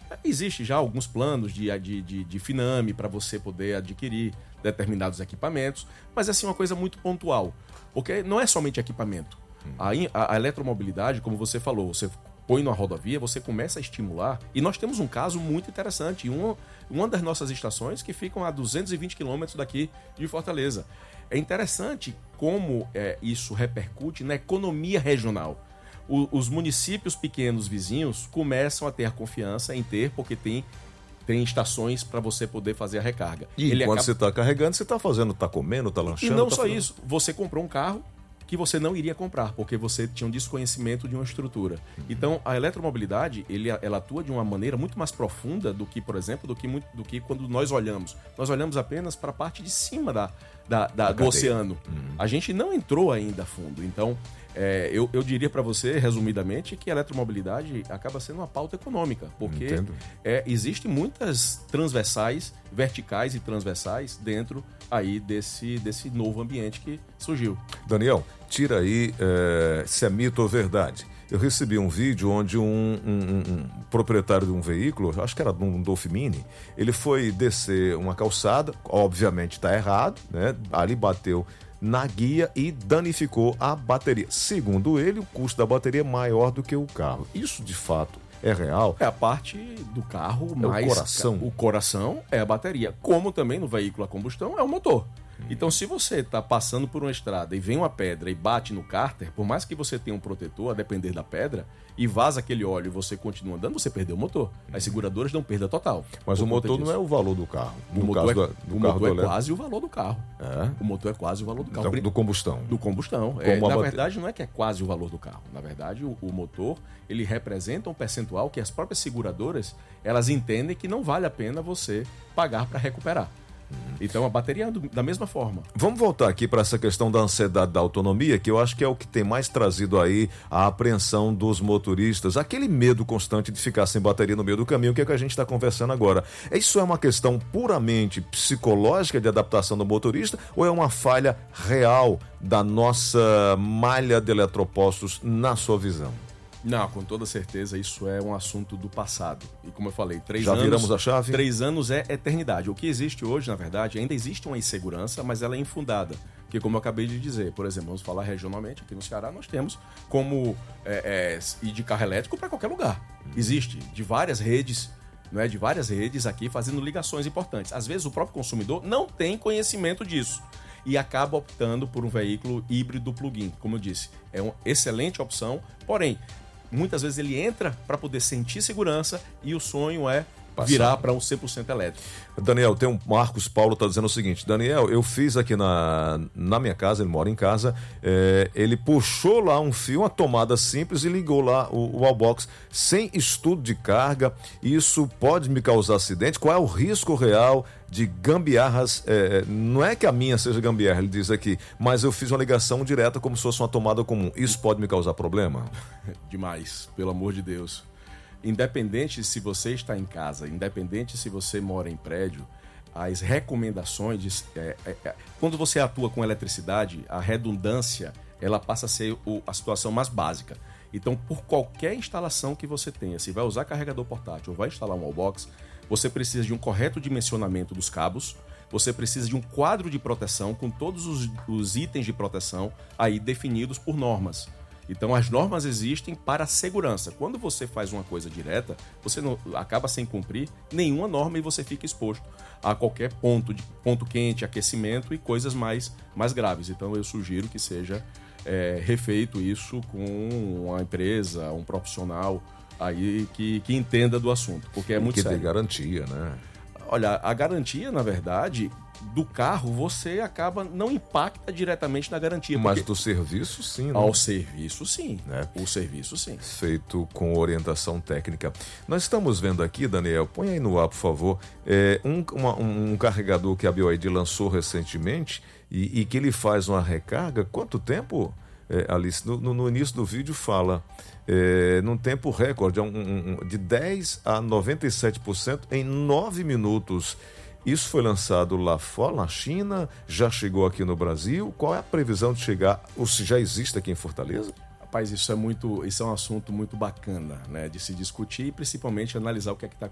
Existe já alguns planos de Finame para você poder adquirir determinados equipamentos, mas assim, uma coisa muito pontual, porque não é somente equipamento. A eletromobilidade, como você falou, você põe numa rodovia, você começa a estimular, e nós temos um caso muito interessante, uma das nossas estações que ficam a 220 quilômetros daqui de Fortaleza. É interessante como isso repercute na economia regional. Os municípios pequenos vizinhos começam a ter confiança em ter, porque tem estações para você poder fazer a recarga. E quando você está carregando, você está fazendo, está comendo, está lanchando. E não só isso, você comprou um carro que você não iria comprar, porque você tinha um desconhecimento de uma estrutura. Então, a eletromobilidade, ela atua de uma maneira muito mais profunda do que, por exemplo, do que quando nós olhamos. Nós olhamos apenas para a parte de cima do oceano. A gente não entrou ainda a fundo. Então, eu diria para você, resumidamente, que a eletromobilidade acaba sendo uma pauta econômica, porque existem muitas transversais, verticais e transversais dentro aí desse novo ambiente que surgiu. Daniel, tira aí se é mito ou verdade. Eu recebi um vídeo onde um proprietário de um veículo, acho que era um Dolph Mini, ele foi descer uma calçada, obviamente está errado, né? Ali bateu na guia e danificou a bateria. Segundo ele, o custo da bateria é maior do que o carro. Isso, de fato, é real? É a parte do carro mais... o coração. O coração é a bateria. Como também no veículo a combustão é o motor. Então, se você está passando por uma estrada e vem uma pedra e bate no cárter, por mais que você tenha um protetor, a depender da pedra, e vaza aquele óleo e você continua andando, você perdeu o motor. As seguradoras dão perda total. Mas o motor não é o valor do carro. O motor é quase o valor do carro. O motor é quase o valor do carro. Então, do combustão. Do combustão. Na verdade, não é que é quase o valor do carro. Na verdade, o motor, ele representa um percentual que as próprias seguradoras, elas entendem que não vale a pena você pagar para recuperar. Então a bateria é da mesma forma. Vamos voltar aqui para essa questão da ansiedade da autonomia, que eu acho que é o que tem mais trazido aí a apreensão dos motoristas, aquele medo constante de ficar sem bateria no meio do caminho, que é que a gente está conversando agora. Isso é uma questão puramente psicológica de adaptação do motorista ou é uma falha real da nossa malha de eletropostos na sua visão? Não, com toda certeza isso é um assunto do passado. E como eu falei, 3 Já anos... viramos a chave? 3 anos é eternidade. O que existe hoje, na verdade, ainda existe uma insegurança, mas ela é infundada. Porque como eu acabei de dizer, por exemplo, vamos falar regionalmente, aqui no Ceará nós temos como ir de carro elétrico para qualquer lugar. Existe de várias redes, não é? De várias redes aqui fazendo ligações importantes. Às vezes o próprio consumidor não tem conhecimento disso e acaba optando por um veículo híbrido plug-in. Como eu disse, é uma excelente opção, porém, muitas vezes ele entra para poder sentir segurança e o sonho é virar para um 100% elétrico. Daniel, tem um Marcos Paulo está dizendo o seguinte: Daniel, eu fiz aqui na minha casa, ele mora em casa, ele puxou lá um fio, uma tomada simples e ligou lá o wallbox sem estudo de carga. Isso pode me causar acidente? Qual é o risco real de gambiarras? Não é que a minha seja gambiarra, ele diz aqui, mas eu fiz uma ligação direta como se fosse uma tomada comum. Isso pode me causar problema? Demais, pelo amor de Deus. Independente se você está em casa, independente se você mora em prédio, as recomendações, quando você atua com eletricidade, a redundância, ela passa a ser a situação mais básica. Então, por qualquer instalação que você tenha, se vai usar carregador portátil ou vai instalar um wallbox, você precisa de um correto dimensionamento dos cabos, você precisa de um quadro de proteção com todos os itens de proteção aí definidos por normas. Então, as normas existem para a segurança. Quando você faz uma coisa direta, você não acaba sem cumprir nenhuma norma e você fica exposto a qualquer ponto quente, aquecimento e coisas mais graves. Então, eu sugiro que seja refeito isso com uma empresa, um profissional aí que entenda do assunto, porque é muito sério. Que tem garantia, né? Olha, a garantia, na verdade, do carro, você não impacta diretamente na garantia. Mas do serviço, sim, né? Ao serviço, sim. O serviço, sim. Feito com orientação técnica. Nós estamos vendo aqui, Daniel, põe aí no ar, por favor, um carregador que a BYD lançou recentemente e que ele faz uma recarga. Quanto tempo, Alice? No início do vídeo fala... num tempo recorde, de 10% a 97% em 9 minutos. Isso foi lançado lá fora, na China, já chegou aqui no Brasil. Qual é a previsão de chegar, ou se já existe aqui em Fortaleza? Rapaz, isso é um assunto muito bacana, né, de se discutir e principalmente analisar o que é que está